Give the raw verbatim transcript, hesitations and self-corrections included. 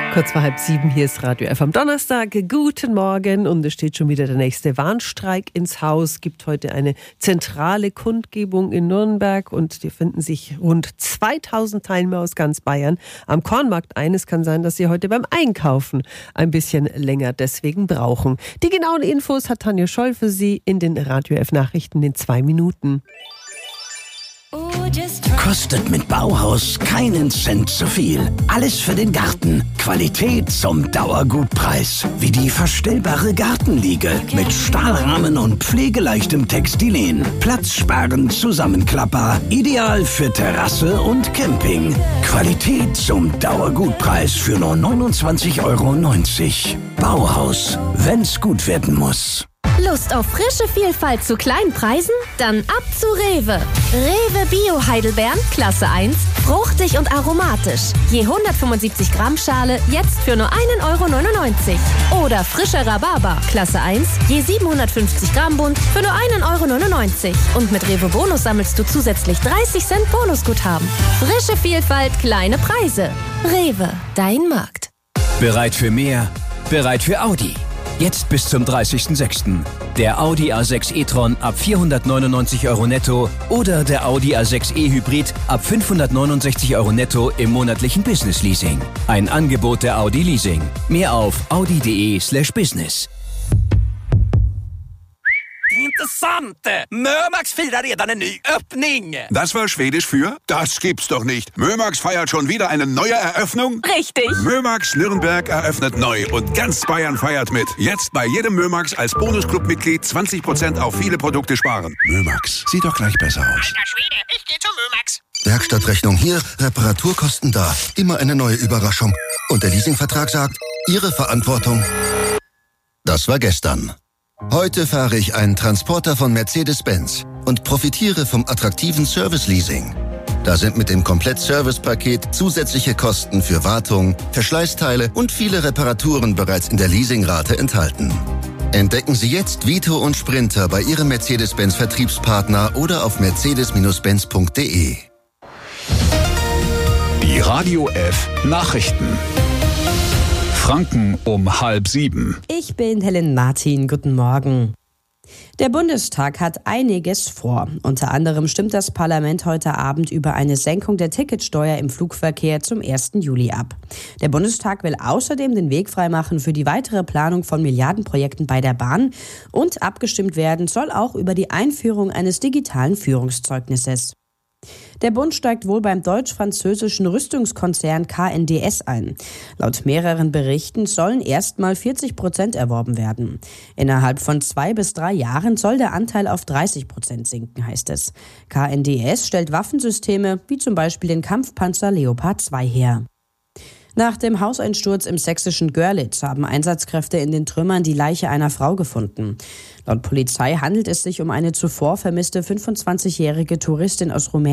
Kurz vor halb sieben, hier ist Radio F am Donnerstag. Guten Morgen, und es steht schon wieder der nächste Warnstreik ins Haus. Gibt heute eine zentrale Kundgebung in Nürnberg und hier finden sich rund zweitausend Teilnehmer aus ganz Bayern am Kornmarkt ein. Es kann sein, dass Sie heute beim Einkaufen ein bisschen länger deswegen brauchen. Die genauen Infos hat Tanja Scholl für Sie in den Radio F Nachrichten in zwei Minuten. Kostet mit Bauhaus keinen Cent zu viel. Alles für den Garten. Qualität zum Dauergutpreis. Wie die verstellbare Gartenliege mit Stahlrahmen und pflegeleichtem Textilen. Platzsparend, zusammenklappbar. Ideal für Terrasse und Camping. Qualität zum Dauergutpreis für nur neunundzwanzig Euro neunzig. Bauhaus, wenn's gut werden muss. Lust auf frische Vielfalt zu kleinen Preisen? Dann ab zu Rewe. Rewe Bio Heidelbeeren, Klasse eins, fruchtig und aromatisch. Je hundertfünfundsiebzig Gramm Schale, jetzt für nur einen Euro neunundneunzig. Oder frischer Rhabarber, Klasse eins, je siebenhundertfünfzig Gramm Bund, für nur einen Euro neunundneunzig. Und mit Rewe Bonus sammelst du zusätzlich dreißig Cent Bonusguthaben. Frische Vielfalt, kleine Preise. Rewe, dein Markt. Bereit für mehr? Bereit für Audi. Jetzt bis zum dreißigsten sechsten Der Audi A sechs e-tron ab vierhundertneunundneunzig Euro netto oder der Audi A sechs e Hybrid ab fünfhundertneunundsechzig Euro netto im monatlichen Business Leasing. Ein Angebot der Audi Leasing. Mehr auf audi.de slash business. Intressant! Mömax firar redan en ny öppning! Das war Schwedisch für? Das gibt's doch nicht. Mömax feiert schon wieder eine neue Eröffnung? Richtig! Mömax Nürnberg eröffnet neu und ganz Bayern feiert mit. Jetzt bei jedem Mömax als Bonusclub-Mitglied zwanzig Prozent auf viele Produkte sparen. Mömax, sieht doch gleich besser aus. Alter Schwede, ich geh zu Mömax! Werkstattrechnung hier, Reparaturkosten da. Immer eine neue Überraschung. Und der Leasingvertrag sagt, Ihre Verantwortung. Das war gestern. Heute fahre ich einen Transporter von Mercedes-Benz und profitiere vom attraktiven Service-Leasing. Da sind mit dem Komplett-Service-Paket zusätzliche Kosten für Wartung, Verschleißteile und viele Reparaturen bereits in der Leasingrate enthalten. Entdecken Sie jetzt Vito und Sprinter bei Ihrem Mercedes-Benz-Vertriebspartner oder auf mercedes benz punkt de. Die Radio F Nachrichten. Franken um halb sieben. Ich bin Helen Martin. Guten Morgen. Der Bundestag hat einiges vor. Unter anderem stimmt das Parlament heute Abend über eine Senkung der Ticketsteuer im Flugverkehr zum ersten Juli ab. Der Bundestag will außerdem den Weg freimachen für die weitere Planung von Milliardenprojekten bei der Bahn. Und abgestimmt werden soll auch über die Einführung eines digitalen Führungszeugnisses. Der Bund steigt wohl beim deutsch-französischen Rüstungskonzern K N D S ein. Laut mehreren Berichten sollen erstmal vierzig Prozent erworben werden. Innerhalb von zwei bis drei Jahren soll der Anteil auf dreißig Prozent sinken, heißt es. K N D S stellt Waffensysteme wie zum Beispiel den Kampfpanzer Leopard zwei her. Nach dem Hauseinsturz im sächsischen Görlitz haben Einsatzkräfte in den Trümmern die Leiche einer Frau gefunden. Laut Polizei handelt es sich um eine zuvor vermisste fünfundzwanzigjährige Touristin aus Rumänien.